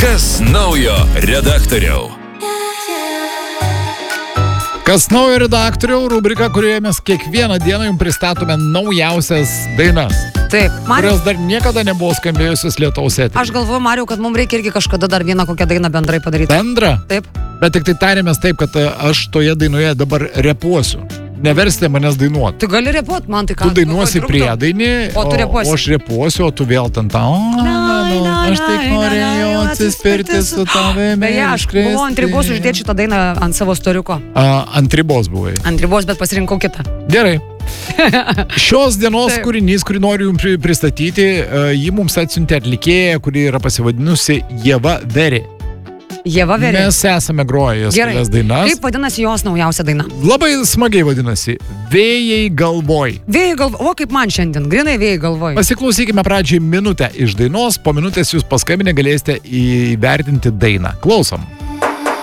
Kas naujo redaktoriau? Kas naujo redaktoriau, rubrika, kurioje mes kiekvieną dieną jums pristatome naujausias dainas. Taip, Mariau, kurios dar niekada nebuvo skambėjusios Lietuvos eteryje. aš galvoju, Mariau, kad mums reikia irgi kažkada dar vieną kokią dainą bendrai padaryti. Bendra? Taip. Bet tik tai tarėmės taip, kad aš toje dainoje dabar repuosiu. Neversite manęs dainuoti. Tu gali repuot, man tai ką? Tu dainuosi priedainį, O tu repuosi. o aš repuosiu, o tu vėl ten tą. Aš tik norėjau atsispirti su tavimi. Beje, aš buvau ant ribos uždėti šitą dainą ant savo storiuko. Ant ribos buvai. Ant ribos, bet pasirinkau kitą. Gerai. Šios dienos Taip. kūrinys, kurį noriu jums pristatyti, jį mums atsiuntė atlikėja, kuri yra pasivadinusi Ieva Verė. Ieva Verė. Mes esame groję kelias dainas. Kaip vadinasi jos naujausia daina? Labai smagiai vadinasi Vėjai galvoj. Vėjai galvoj. O kaip man šiandien, grinai vėjai galvoj. Pasiklausykime pradžiai minutę iš dainos, po minutės jūs paskambinę galėsite įvertinti dainą. Klausom.